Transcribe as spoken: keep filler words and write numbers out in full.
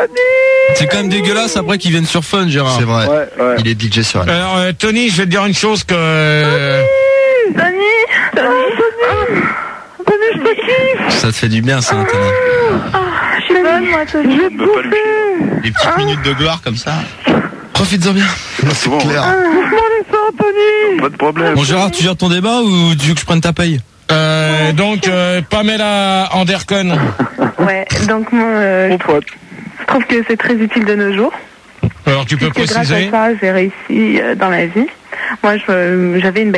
C'est quand même dégueulasse après qu'ils viennent sur Fun, Gérard. C'est vrai. Ouais, ouais. Il est D J sur elle. Alors, euh, Tony, je vais te dire une chose que... Euh... Tony Tony Tony Tony, je te kiffe. Ça te fait du bien, ça, Tony. Ah, je suis bonne, moi, Tony. Je vais te bouffer. Des petites minutes de gloire comme ça. Profites-en bien. C'est clair. Laisse-moi les seins, Tony. Pas de problème. Bon, Gérard, tu gères ton débat ou tu veux que je prenne ta paye? Euh, donc, euh, Pamela Anderson. Ouais, donc moi, euh, je, trouve, je trouve que c'est très utile de nos jours. Alors, tu peux Puisque préciser? grâce à ça, j'ai réussi euh, dans la vie. Moi, je, j'avais une